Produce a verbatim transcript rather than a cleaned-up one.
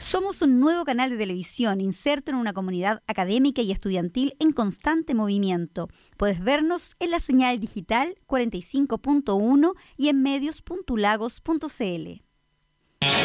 Somos un nuevo canal de televisión inserto en una comunidad académica y estudiantil en constante movimiento. Puedes vernos en la señal digital cuarenta y cinco punto uno y en medios punto lagos punto c l.